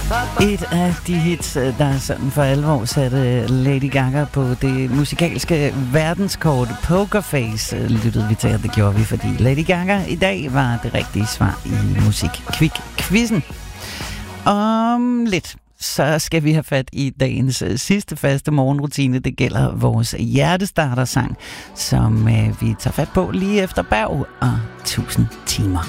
Et af de hits, der sådan for alvor satte Lady Gaga på det musikalske verdenskort. Pokerface lyttede vi til, og det gjorde vi, fordi Lady Gaga i dag var det rigtige svar i Musik-Quick-quizzen. Om lidt, så skal vi have fat i dagens sidste faste morgenrutine. Det gælder vores hjertestartersang, som vi tager fat på lige efter Berg og 1000 timer.